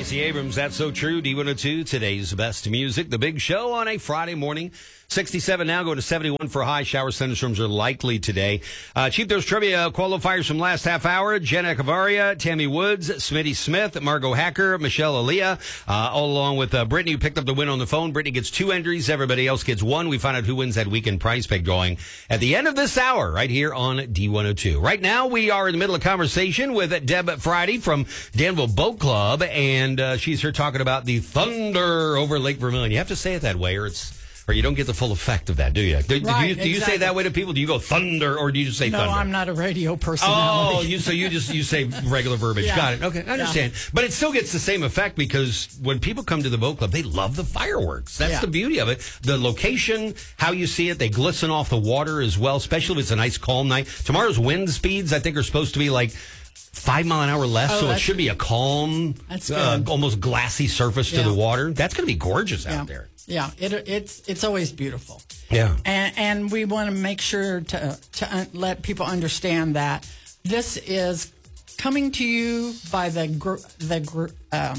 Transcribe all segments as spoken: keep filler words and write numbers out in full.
Gracie Abrams, That's So True. D one oh two, today's best music. The Big Show on a Friday morning. sixty-seven now, going to seventy-one for high. Shower thunderstorms are likely today. Uh, Cheap Throats Trivia qualifiers from last half hour. Jenna Cavaria, Tammy Woods, Smitty Smith, Margot Hacker, Michelle Aaliyah, uh, all along with uh, Brittany, who picked up the win on the phone. Brittany gets two entries. Everybody else gets one. We find out who wins that weekend prize pick drawing at the end of this hour right here on D one oh two. Right now, we are in the middle of conversation with Deb Friday from Danville Boat Club, and uh, she's here talking about the thunder over Lake Vermilion. You have to say it that way, or it's or you don't get the full effect of that, do you? Do, right, do, you, do you exactly. say that way to people? Do you go thunder, or do you just say no, thunder? No, I'm not a radio personality. Oh, you, so you just you say regular verbiage. Yeah. Got it. Okay, I understand. Yeah. But it still gets the same effect because when people come to the boat club, they love the fireworks. That's yeah. the beauty of it. The location, how you see it, they glisten off the water as well, especially if it's a nice calm night. Tomorrow's wind speeds, I think, are supposed to be like five mile an hour less, oh, so it should be a calm, uh, almost glassy surface yeah. to the water. That's going to be gorgeous yeah. out there. Yeah, it, it's it's always beautiful. Yeah, and, and we want to make sure to to un- let people understand that this is coming to you by the gr- the gr- uh,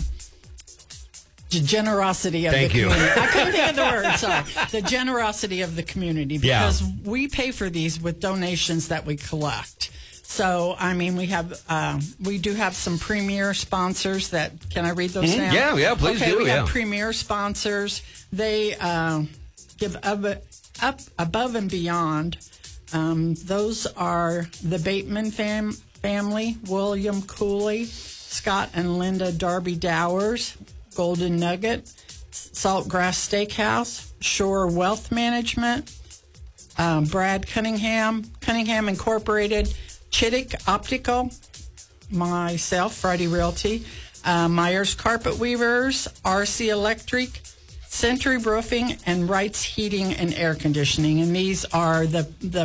generosity of Thank the you. community. I couldn't think of the word. Sorry, the generosity of the community because yeah. we pay for these with donations that we collect. So, I mean, we have uh, we do have some premier sponsors that, can I read those mm-hmm. now? Yeah, yeah, please okay, do. We yeah. have premier sponsors. They uh, give up, up above and beyond. Um, those are the Bateman fam- family, William Cooley, Scott and Linda Darby Dowers, Golden Nugget, Saltgrass Steakhouse, Shore Wealth Management, um, Brad Cunningham, Cunningham Incorporated, Chittick Optical, myself, Friday Realty, uh, Myers Carpet Weavers, R C Electric, Century Roofing, and Wright's Heating and Air Conditioning. And these are the the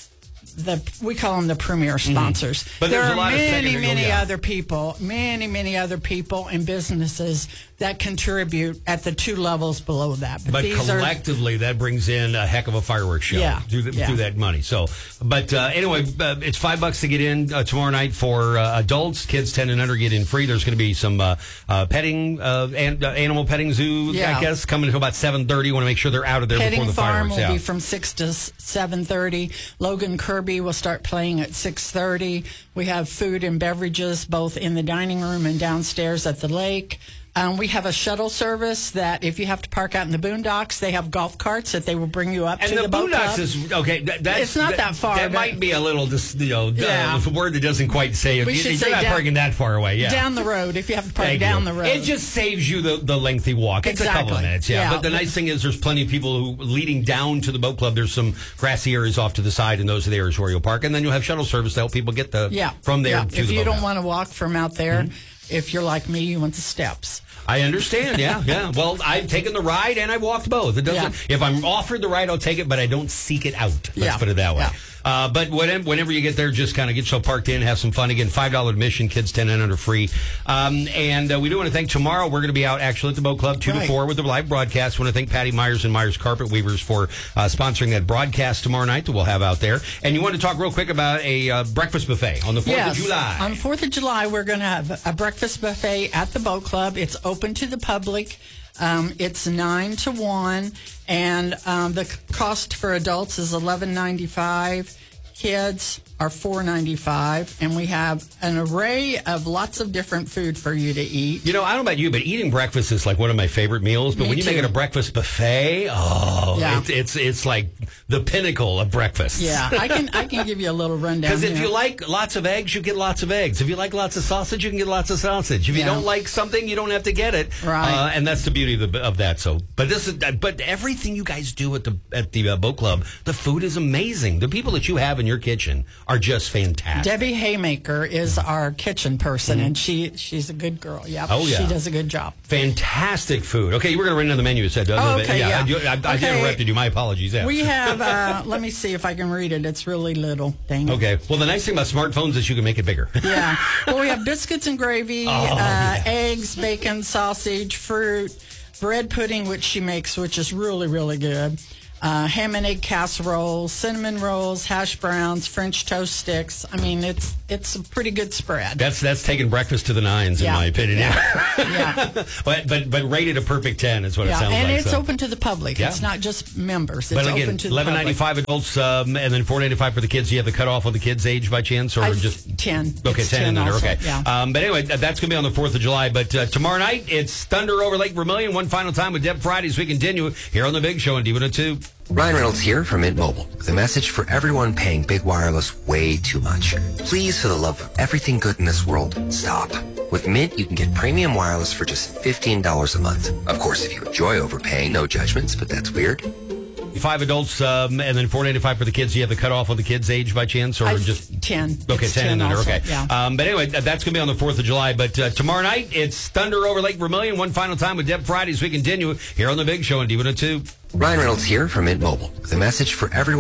the we call them the premier sponsors. Mm-hmm. But there there's are a lot many, of many yeah. other people, many, many other people and businesses that contribute at the two levels below that. But, but these collectively, are, that brings in a heck of a fireworks show yeah, through, the, yeah. through that money. So, but uh, anyway, uh, it's five bucks to get in uh, tomorrow night for uh, adults. Kids ten and under get in free. There's going to be some uh, uh, petting, uh, an, uh, animal petting zoo, yeah. I guess, coming until about seven thirty. Want to make sure they're out of there petting before the farm fireworks. will yeah. be from six to seven thirty. Logan Kirby will start playing at six thirty. We have food and beverages both in the dining room and downstairs at the lake. Um, we have a shuttle service that if you have to park out in the boondocks, they have golf carts that they will bring you up and to the, the boat boondocks club. is okay. That, that's, it's not that, that far. That might be a little, just, you know, yeah. uh, the word that doesn't quite say it. We you, should you're say not down, parking that far away. Yeah, down the road. If you have to park Thank down you. the road, it just saves you the, the lengthy walk. It's exactly. a couple of minutes. Yeah. yeah, but the nice thing is, there's plenty of people who leading down to the boat club. There's some grassy areas off to the side, and those are the areas where you'll park. And then you'll have shuttle service to help people get the yeah. from there yeah. to if the you boat don't house. want to walk from out there. Mm-hmm. If you're like me, you want the steps. I understand, yeah, yeah. Well, I've taken the ride and I walked both. It doesn't. Yeah. If I'm offered the ride, I'll take it, but I don't seek it out. Let's yeah. put it that way. Yeah. Uh, but whenever, whenever you get there, just kind of get yourself parked in, have some fun. Again, five dollar admission, kids ten and under free. Um, and uh, we do want to thank tomorrow. We're going to be out actually at the Boat Club two right. to four with the live broadcast. We want to thank Patty Myers and Myers Carpet Weavers for uh, sponsoring that broadcast tomorrow night that we'll have out there. And you want to talk real quick about a uh, breakfast buffet on the fourth yes. of July. On fourth of July, we're going to have a breakfast buffet at the Boat Club. It's open to the public. Um, it's nine to one, and um, the cost for adults is eleven ninety-five. Kids are four ninety-five, and we have an array of lots of different food for you to eat. You know, I don't know about you, but eating breakfast is like one of my favorite meals. But Me when you too. make it a breakfast buffet, oh, Yeah. it's, it's it's like the pinnacle of breakfast. Yeah, I can I can give you a little rundown. Because if here. you like lots of eggs, you get lots of eggs. If you like lots of sausage, you can get lots of sausage. If you Yeah. don't like something, you don't have to get it. Right. Uh, and that's the beauty of, the, of that. So, but this is but everything you guys do at the at the uh, boat club, the food is amazing. The people that you have in your kitchen are just fantastic. Debbie Haymaker is our kitchen person, mm-hmm. and she she's a good girl. Yep, oh, yeah. She does a good job. Fantastic food. Okay, you were going to run into the menu. Said, oh, okay, yeah. yeah. I, I, I okay. interrupted you. My apologies. Yeah. We have, uh, let me see if I can read it. It's really little. Dang it. Okay. Well, the nice thing about smartphones is you can make it bigger. Yeah. Well, we have biscuits and gravy, oh, uh, yeah. eggs, bacon, sausage, fruit, bread pudding, which she makes, which is really, really good. uh, ham and egg casserole, cinnamon rolls, hash browns, French toast sticks. I mean, it's it's a pretty good spread. That's that's taking breakfast to the nines, Yeah. in my opinion. Yeah. Yeah. but but but rated a perfect ten is what it Yeah, sounds and like. it's so. open to the public. Yeah. It's not just members. It's But again, open to the eleven ninety five adults, um, and then four ninety five for the kids. Do you have the cutoff on the kids' age by chance, or public. I- just ten. Okay, It's ten, and under. also, Okay, Yeah. um, but anyway, th- that's going to be on the fourth of July. But uh, tomorrow night, it's Thunder over Lake Vermilion. One final time with Deb Friday as we continue here on the Big Show on D one oh two. Ryan Reynolds here from Mint Mobile with a message for everyone paying big wireless way too much. Please, for the love of everything good in this world, stop. With Mint, you can get premium wireless for just fifteen dollars a month. Of course, if you enjoy overpaying, no judgments, but that's weird. Five adults, um, and then four ninety five for the kids. Do you have the cutoff on the kids' age by chance, or I- just ten. Okay, It's ten, and under. also, Okay, Yeah. um, but anyway, th- that's going to be on the fourth of July. But uh, tomorrow night, it's Thunder over Lake Vermilion. One final time with Deb Friday as we continue here on the Big Show on D one oh two. Ryan Reynolds here from Mint Mobile with a message for everyone